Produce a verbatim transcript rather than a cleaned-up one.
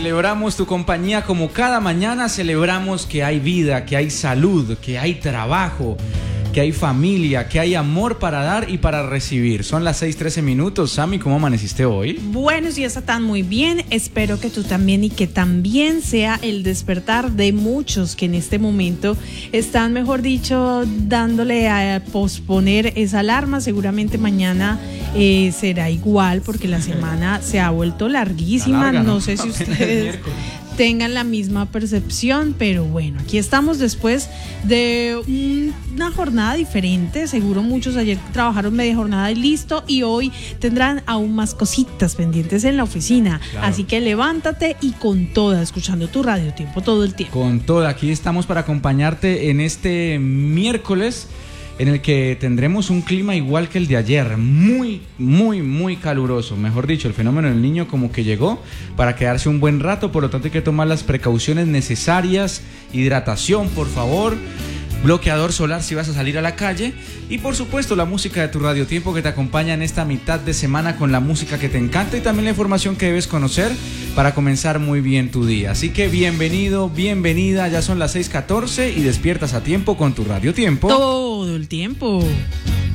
Celebramos tu compañía como cada mañana celebramos que hay vida, que hay salud, que hay trabajo, que hay familia, que hay amor para dar y para recibir. Son las seis trece minutos. Sammy, ¿cómo amaneciste hoy? Buenos días, Satán, muy bien. Espero que tú también y que también sea el despertar de muchos que en este momento están, mejor dicho, dándole a posponer esa alarma. Seguramente mañana eh, será igual porque la semana se ha vuelto larguísima. Larga, ¿no? No sé si ustedes tengan la misma percepción, pero bueno, aquí estamos después de una jornada diferente. Seguro muchos ayer trabajaron media jornada y listo, y hoy tendrán aún más cositas pendientes en la oficina. Claro. Así que levántate y con toda, escuchando tu Radio Tiempo todo el tiempo. Con toda, aquí estamos para acompañarte en este miércoles, en el que tendremos un clima igual que el de ayer, muy, muy, muy caluroso. Mejor dicho, el fenómeno del niño como que llegó para quedarse un buen rato, por lo tanto hay que tomar las precauciones necesarias, hidratación, por favor, bloqueador solar si vas a salir a la calle, y por supuesto la música de tu Radio Tiempo que te acompaña en esta mitad de semana con la música que te encanta y también la información que debes conocer para comenzar muy bien tu día. Así que bienvenido, bienvenida, ya son las seis catorce y despiertas a tiempo con tu Radio Tiempo. Todo el tiempo.